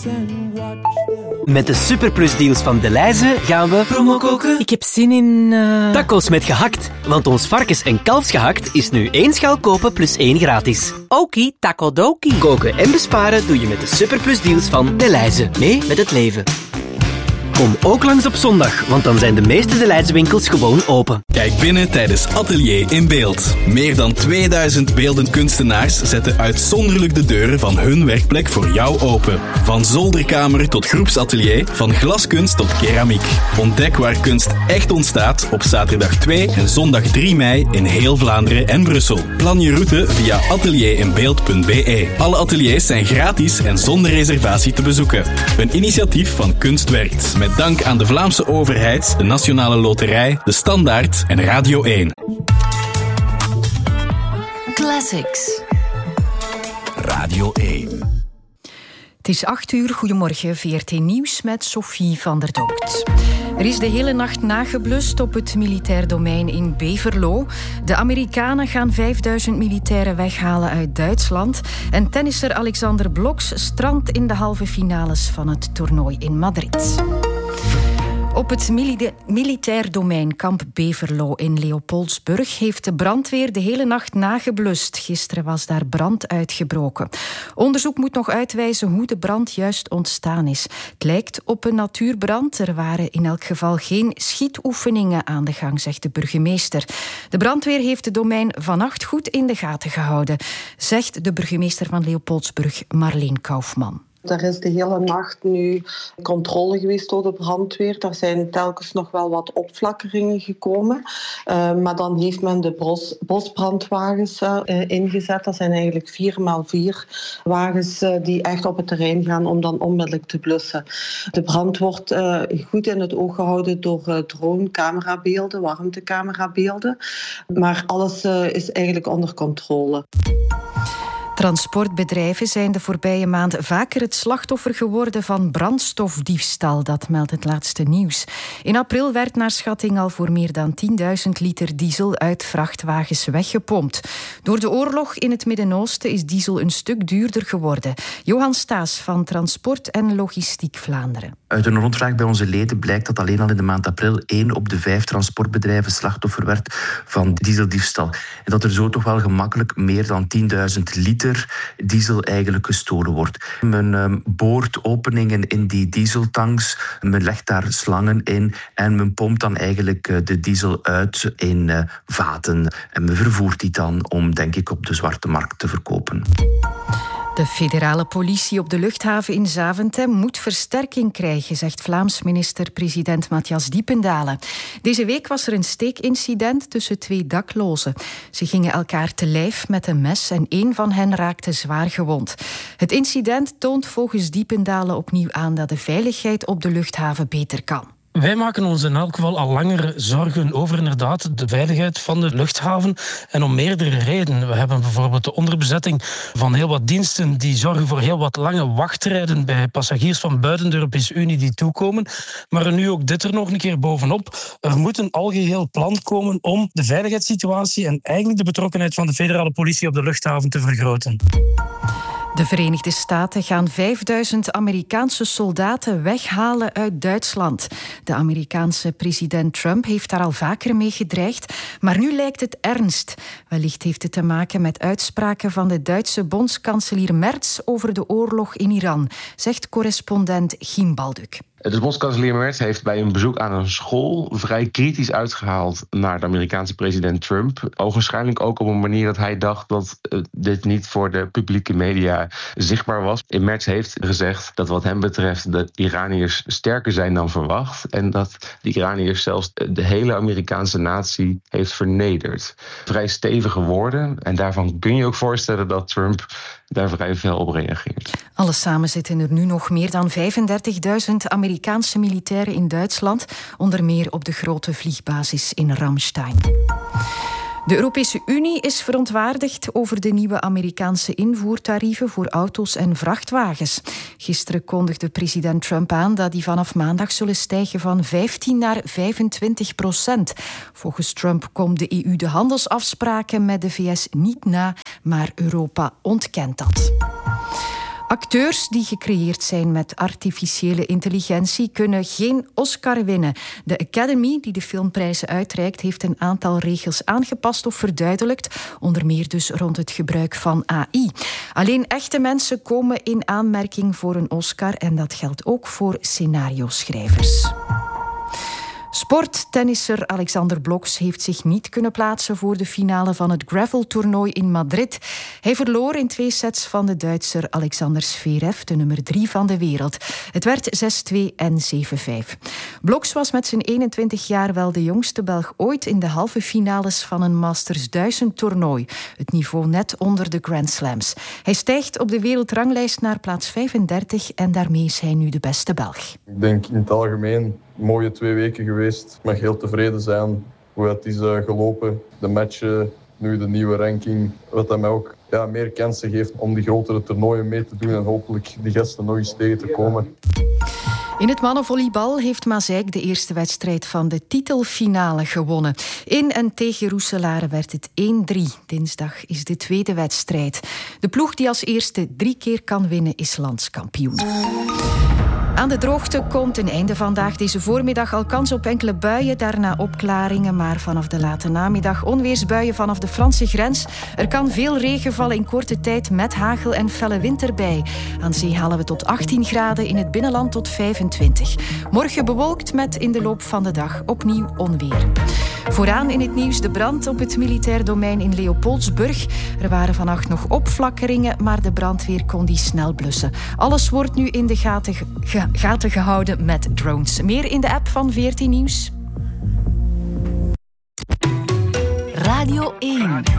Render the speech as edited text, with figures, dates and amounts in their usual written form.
Met de superplusdeals van Delhaize gaan we promo koken. Ik heb zin in... Tacos met gehakt. Want ons varkens- en kalfsgehakt is nu 1 schaal kopen plus 1 gratis. Okie, takodoki. Koken en besparen doe je met de superplusdeals van Delhaize. Mee met het leven. Kom ook langs op zondag, want dan zijn de meeste Delhaize winkels gewoon open. Kijk binnen tijdens Atelier in Beeld. Meer dan 2000 beeldend kunstenaars zetten uitzonderlijk de deuren van hun werkplek voor jou open. Van zolderkamer tot groepsatelier, van glaskunst tot keramiek. Ontdek waar kunst echt ontstaat op zaterdag 2 en zondag 3 mei in heel Vlaanderen en Brussel. Plan je route via atelierinbeeld.be. Alle ateliers zijn gratis en zonder reservatie te bezoeken. Een initiatief van Kunst Werkt. Met dank aan de Vlaamse overheid, de Nationale Loterij, de Standaard en Radio 1. Classics. Radio 1. Het is 8:00. Goedemorgen, VRT Nieuws met Sophie van der Dokt. Er is de hele nacht nageblust op het militair domein in Beverlo. De Amerikanen gaan 5000 militairen weghalen uit Duitsland. En tennisser Alexander Bloks strandt in de halve finales van het toernooi in Madrid. Op het militair domein kamp Beverlo in Leopoldsburg heeft de brandweer de hele nacht nageblust. Gisteren was daar brand uitgebroken. Onderzoek moet nog uitwijzen hoe de brand juist ontstaan is. Het lijkt op een natuurbrand. Er waren in elk geval geen schietoefeningen aan de gang, zegt de burgemeester. De brandweer heeft het domein vannacht goed in de gaten gehouden, zegt de burgemeester van Leopoldsburg, Marleen Kaufman. Er is de hele nacht nu controle geweest door de brandweer. Er zijn telkens nog wel wat opflakkeringen gekomen. Maar dan heeft men de bosbrandwagens ingezet. Dat zijn eigenlijk 4x4 wagens die echt op het terrein gaan om dan onmiddellijk te blussen. De brand wordt goed in het oog gehouden door drone-camerabeelden, warmtecamerabeelden. Maar alles is eigenlijk onder controle. Transportbedrijven zijn de voorbije maand vaker het slachtoffer geworden van brandstofdiefstal. Dat meldt het laatste nieuws. In april werd naar schatting al voor meer dan 10.000 liter diesel uit vrachtwagens weggepompt. Door de oorlog in het Midden-Oosten is diesel een stuk duurder geworden. Johan Staes van Transport en Logistiek Vlaanderen. Uit een rondvraag bij onze leden blijkt dat alleen al in de maand april 1 op de 5 transportbedrijven slachtoffer werd van dieseldiefstal. En dat er zo toch wel gemakkelijk meer dan 10.000 liter diesel eigenlijk gestolen wordt. Men boort openingen in die dieseltanks, men legt daar slangen in en men pompt dan eigenlijk de diesel uit in vaten. En men vervoert die dan om, denk ik, op de zwarte markt te verkopen. De federale politie op de luchthaven in Zaventem moet versterking krijgen, zegt Vlaams minister-president Matthias Diependalen. Deze week was er een steekincident tussen 2 daklozen. Ze gingen elkaar te lijf met een mes en 1 van hen raakte zwaar gewond. Het incident toont volgens Diependalen opnieuw aan dat de veiligheid op de luchthaven beter kan. Wij maken ons in elk geval al langer zorgen over inderdaad de veiligheid van de luchthaven. En om meerdere redenen. We hebben bijvoorbeeld de onderbezetting van heel wat diensten die zorgen voor heel wat lange wachtrijden bij passagiers van buiten de Europese Unie die toekomen. Maar nu ook dit er nog een keer bovenop. Er moet een algeheel plan komen om de veiligheidssituatie en eigenlijk de betrokkenheid van de federale politie op de luchthaven te vergroten. De Verenigde Staten gaan 5000 Amerikaanse soldaten weghalen uit Duitsland. De Amerikaanse president Trump heeft daar al vaker mee gedreigd, maar nu lijkt het ernst. Wellicht heeft het te maken met uitspraken van de Duitse bondskanselier Merz over de oorlog in Iran, zegt correspondent Giem Balduk. De bondskanselier Merz heeft bij een bezoek aan een school vrij kritisch uitgehaald naar de Amerikaanse president Trump. Ogenschijnlijk ook op een manier dat hij dacht dat dit niet voor de publieke media zichtbaar was. Merz heeft gezegd dat wat hem betreft de Iraniërs sterker zijn dan verwacht. En dat de Iraniërs zelfs de hele Amerikaanse natie heeft vernederd. Vrij stevige woorden. En daarvan kun je ook voorstellen dat Trump daar vrij fel op reageert. Alles samen zitten er nu nog meer dan 35.000 Amerikaanse militairen in Duitsland, onder meer op de grote vliegbasis in Ramstein. De Europese Unie is verontwaardigd over de nieuwe Amerikaanse invoertarieven voor auto's en vrachtwagens. Gisteren kondigde president Trump aan dat die vanaf maandag zullen stijgen van 15 naar 25%. Volgens Trump komt de EU de handelsafspraken met de VS niet na, maar Europa ontkent dat. Acteurs die gecreëerd zijn met artificiële intelligentie kunnen geen Oscar winnen. De Academy, die de filmprijzen uitreikt, heeft een aantal regels aangepast of verduidelijkt, onder meer dus rond het gebruik van AI. Alleen echte mensen komen in aanmerking voor een Oscar en dat geldt ook voor scenario-schrijvers. Sporttennisser Alexander Bloks heeft zich niet kunnen plaatsen voor de finale van het graveltoernooi in Madrid. Hij verloor in 2 sets van de Duitser Alexander Zverev, de nummer 3 van de wereld. Het werd 6-2 en 7-5. Bloks was met zijn 21 jaar wel de jongste Belg ooit in de halve finales van een Masters 1000 toernooi. Het niveau net onder de Grand Slams. Hij stijgt op de wereldranglijst naar plaats 35 en daarmee is hij nu de beste Belg. Ik denk in het algemeen mooie 2 weken geweest. Ik mag heel tevreden zijn hoe het is gelopen. De matchen, nu de nieuwe ranking. Wat dat mij ook meer kansen geeft om die grotere toernooien mee te doen en hopelijk die gasten nog eens tegen te komen. In het mannenvolleybal heeft Maaseik de eerste wedstrijd van de titelfinale gewonnen. In en tegen Roeselare werd het 1-3. Dinsdag is de tweede wedstrijd. De ploeg die als eerste 3 keer kan winnen is landskampioen. Aan de droogte komt een einde vandaag. Deze voormiddag al kans op enkele buien, daarna opklaringen. Maar vanaf de late namiddag onweersbuien vanaf de Franse grens. Er kan veel regen vallen in korte tijd met hagel en felle wind erbij. Aan zee halen we tot 18 graden, in het binnenland tot 25. Morgen bewolkt met in de loop van de dag opnieuw onweer. Vooraan in het nieuws de brand op het militair domein in Leopoldsburg. Er waren vannacht nog opflakkeringen, maar de brandweer kon die snel blussen. Alles wordt nu in de gaten gehouden met drones. Meer in de app van VRT Nieuws. Radio 1.